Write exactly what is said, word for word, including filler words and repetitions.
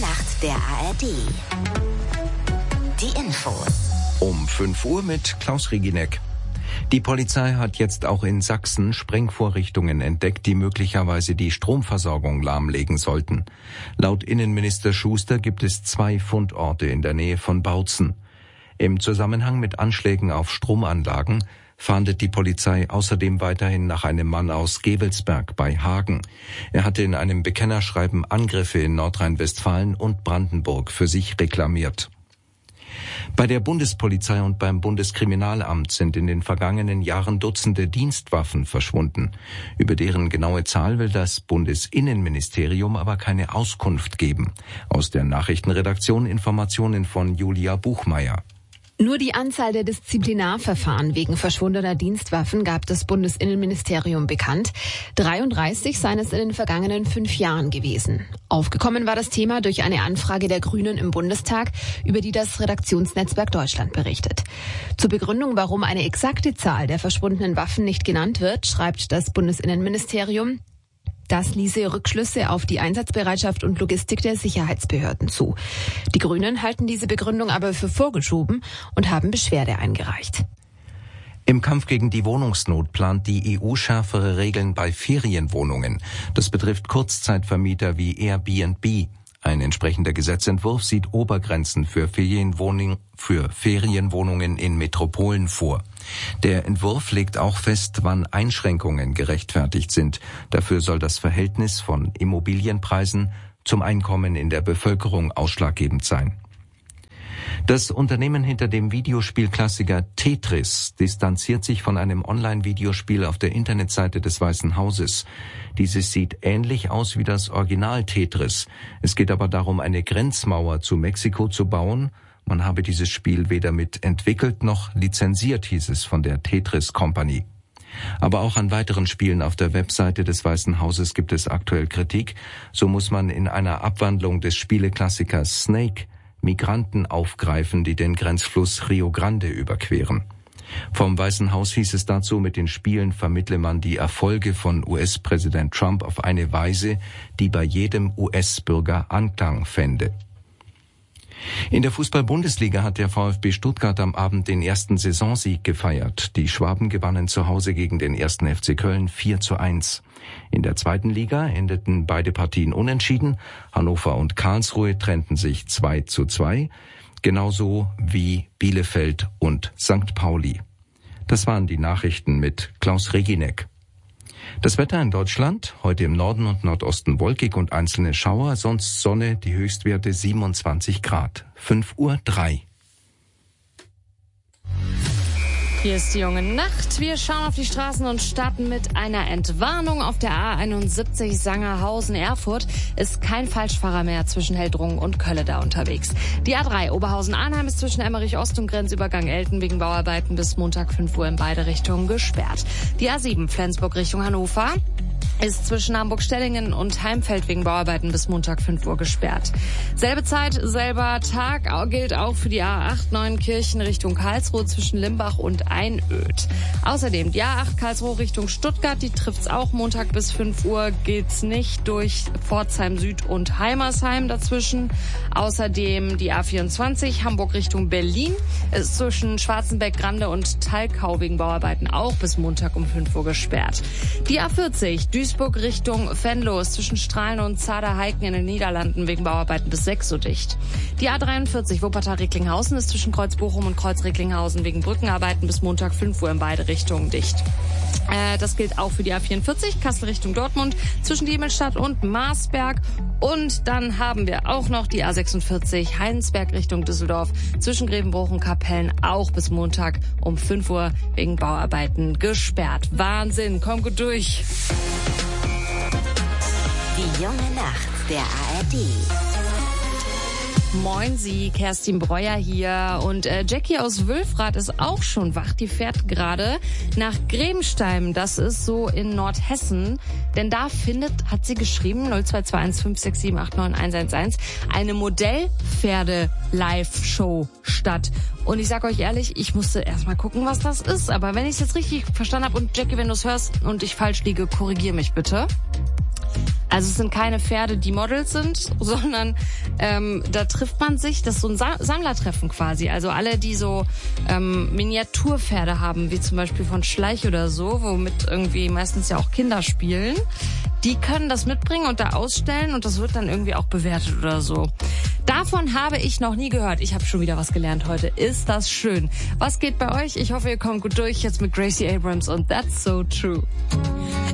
Nacht der A R D. Die Infos. Um fünf Uhr mit Klaus Regineck. Die Polizei hat jetzt auch in Sachsen Sprengvorrichtungen entdeckt, die möglicherweise die Stromversorgung lahmlegen sollten. Laut Innenminister Schuster gibt es zwei Fundorte in der Nähe von Bautzen. Im Zusammenhang mit Anschlägen auf Stromanlagen fahndet die Polizei außerdem weiterhin nach einem Mann aus Gevelsberg bei Hagen. Er hatte in einem Bekennerschreiben Angriffe in Nordrhein-Westfalen und Brandenburg für sich reklamiert. Bei der Bundespolizei und beim Bundeskriminalamt sind in den vergangenen Jahren Dutzende Dienstwaffen verschwunden. Über deren genaue Zahl will das Bundesinnenministerium aber keine Auskunft geben. Aus der Nachrichtenredaktion Informationen von Julia Buchmeier. Nur die Anzahl der Disziplinarverfahren wegen verschwundener Dienstwaffen gab das Bundesinnenministerium bekannt. dreiunddreißig seien es in den vergangenen fünf Jahren gewesen. Aufgekommen war das Thema durch eine Anfrage der Grünen im Bundestag, über die das Redaktionsnetzwerk Deutschland berichtet. Zur Begründung, warum eine exakte Zahl der verschwundenen Waffen nicht genannt wird, schreibt das Bundesinnenministerium: Das ließe Rückschlüsse auf die Einsatzbereitschaft und Logistik der Sicherheitsbehörden zu. Die Grünen halten diese Begründung aber für vorgeschoben und haben Beschwerde eingereicht. Im Kampf gegen die Wohnungsnot plant die E U schärfere Regeln bei Ferienwohnungen. Das betrifft Kurzzeitvermieter wie Airbnb. Ein entsprechender Gesetzentwurf sieht Obergrenzen für Ferienwohnungen, für Ferienwohnungen in Metropolen vor. Der Entwurf legt auch fest, wann Einschränkungen gerechtfertigt sind. Dafür soll das Verhältnis von Immobilienpreisen zum Einkommen in der Bevölkerung ausschlaggebend sein. Das Unternehmen hinter dem Videospielklassiker Tetris distanziert sich von einem Online-Videospiel auf der Internetseite des Weißen Hauses. Dieses sieht ähnlich aus wie das Original Tetris. Es geht aber darum, eine Grenzmauer zu Mexiko zu bauen. Man habe dieses Spiel weder mit entwickelt noch lizenziert, hieß es von der Tetris Company. Aber auch an weiteren Spielen auf der Webseite des Weißen Hauses gibt es aktuell Kritik. So muss man in einer Abwandlung des Spieleklassikers Snake Migranten aufgreifen, die den Grenzfluss Rio Grande überqueren. Vom Weißen Haus hieß es dazu, mit den Spielen vermittle man die Erfolge von U S-Präsident Trump auf eine Weise, die bei jedem U S-Bürger Anklang fände. In der Fußball-Bundesliga hat der VfB Stuttgart am Abend den ersten Saisonsieg gefeiert. Die Schwaben gewannen zu Hause gegen den ersten F C Köln vier zu eins. In der zweiten Liga endeten beide Partien unentschieden. Hannover und Karlsruhe trennten sich zwei zu zwei, genauso wie Bielefeld und Sankt Pauli. Das waren die Nachrichten mit Klaus Regineck. Das Wetter in Deutschland, heute im Norden und Nordosten wolkig und einzelne Schauer, sonst Sonne, die Höchstwerte siebenundzwanzig Grad. fünf Uhr drei. Hier ist die junge Nacht. Wir schauen auf die Straßen und starten mit einer Entwarnung. Auf der A einundsiebzig Sangerhausen-Erfurt ist kein Falschfahrer mehr zwischen Heldrungen und Kölleda unterwegs. Die A drei Oberhausen-Arnheim ist zwischen Emmerich-Ost und Grenzübergang Elten wegen Bauarbeiten bis Montag fünf Uhr in beide Richtungen gesperrt. Die A sieben Flensburg Richtung Hannover ist zwischen Hamburg-Stellingen und Heimfeld wegen Bauarbeiten bis Montag fünf Uhr gesperrt. Selbe Zeit, selber Tag gilt auch für die A acht Neuenkirchen Richtung Karlsruhe zwischen Limbach und Einöd. Außerdem die A acht Karlsruhe Richtung Stuttgart, die trifft's auch Montag bis fünf Uhr, geht's nicht durch Pforzheim Süd und Heimersheim dazwischen. Außerdem die A vierundzwanzig Hamburg Richtung Berlin ist zwischen Schwarzenbeck, Grande und Thalkau wegen Bauarbeiten auch bis Montag um fünf Uhr gesperrt. Die A vierzig Duisburg Richtung Venlo ist zwischen Strahlen und Zader-Heiken in den Niederlanden wegen Bauarbeiten bis sechs Uhr dicht. Die A dreiundvierzig Wuppertal-Recklinghausen ist zwischen Kreuz-Bochum und Kreuz-Recklinghausen wegen Brückenarbeiten bis Montag fünf Uhr in beide Richtungen dicht. Äh, das gilt auch für die A vierundvierzig Kassel Richtung Dortmund zwischen Diemelstadt und Marsberg. Und dann haben wir auch noch die A sechsundvierzig Heinsberg Richtung Düsseldorf zwischen Grevenbruch und Kapellen auch bis Montag um fünf Uhr wegen Bauarbeiten gesperrt. Wahnsinn, komm gut durch. Die junge Nacht der A R D. Moin Sie, Kerstin Breuer hier und äh, Jackie aus Wülfrath ist auch schon wach. Die fährt gerade nach Grebenstein, das ist so in Nordhessen, denn da findet, hat sie geschrieben, null zwei zwei eins fünf sechs sieben acht neun eins eins eins, eine Modellpferde-Live-Show statt. Und ich sag euch ehrlich, ich musste erst mal gucken, was das ist, aber wenn ich es jetzt richtig verstanden habe und Jackie, wenn du es hörst und ich falsch liege, korrigier mich bitte. Also es sind keine Pferde, die Models sind, sondern ähm, da trifft man sich, das ist so ein Sa- Sammlertreffen quasi. Also alle, die so ähm, Miniaturpferde haben, wie zum Beispiel von Schleich oder so, womit irgendwie meistens ja auch Kinder spielen, die können das mitbringen und da ausstellen und das wird dann irgendwie auch bewertet oder so. Davon habe ich noch nie gehört. Ich habe schon wieder was gelernt heute. Ist das schön? Was geht bei euch? Ich hoffe, ihr kommt gut durch. Jetzt mit Gracie Abrams und That's So True.